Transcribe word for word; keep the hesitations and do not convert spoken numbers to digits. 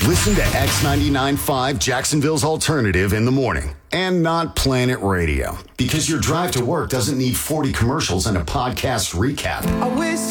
Listen to X ninety-nine point five Jacksonville's Alternative in the morning and not Planet Radio, because your drive to work doesn't need forty commercials and a podcast recap. I wish